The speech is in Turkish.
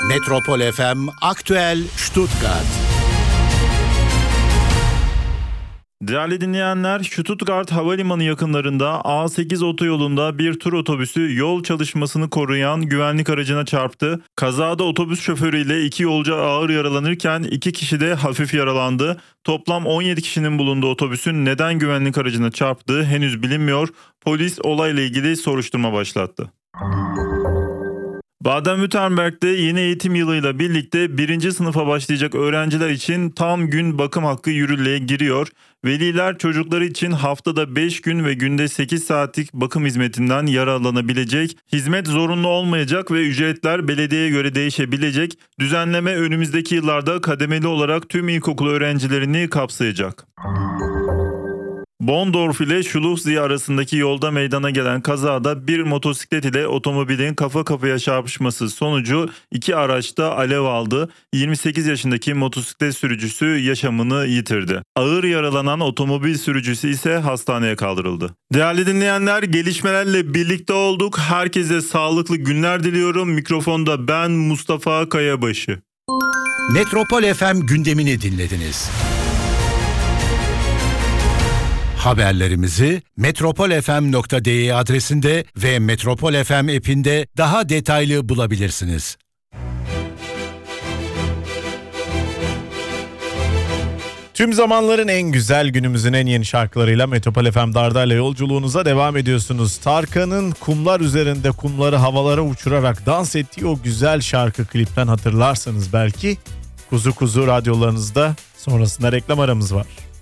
Metropol FM Aktüel Stuttgart. Değerli dinleyenler, Stuttgart Havalimanı yakınlarında A8 otoyolunda bir tur otobüsü yol çalışmasını koruyan güvenlik aracına çarptı. Kazada otobüs şoförüyle 2 yolcu ağır yaralanırken 2 kişi de hafif yaralandı. Toplam 17 kişinin bulunduğu otobüsün neden güvenlik aracına çarptığı henüz bilinmiyor. Polis olayla ilgili soruşturma başlattı. Baden-Württemberg'de yeni eğitim yılıyla birlikte 1. sınıfa başlayacak öğrenciler için tam gün bakım hakkı yürürlüğe giriyor. Veliler çocukları için haftada 5 gün ve günde 8 saatlik bakım hizmetinden yararlanabilecek. Hizmet zorunlu olmayacak ve ücretler belediyeye göre değişebilecek. Düzenleme önümüzdeki yıllarda kademeli olarak tüm ilkokul öğrencilerini kapsayacak. Bonndorf ile Schluchsee arasındaki yolda meydana gelen kazada bir motosiklet ile otomobilin kafa kafaya çarpışması sonucu 2 araçta alev aldı. 28 yaşındaki motosiklet sürücüsü yaşamını yitirdi. Ağır yaralanan otomobil sürücüsü ise hastaneye kaldırıldı. Değerli dinleyenler, gelişmelerle birlikte olduk. Herkese sağlıklı günler diliyorum. Mikrofonda ben Mustafa Kayabaşı. Metropol FM gündemini dinlediniz. Haberlerimizi metropolfm.de adresinde ve Metropol FM app'inde daha detaylı bulabilirsiniz. Tüm zamanların en güzel, günümüzün en yeni şarkılarıyla Metropol FM Darda'yla yolculuğunuza devam ediyorsunuz. Tarkan'ın kumlar üzerinde kumları havalara uçurarak dans ettiği o güzel şarkı klipten hatırlarsanız belki. Kuzu Kuzu radyolarınızda, sonrasında reklam aramız var.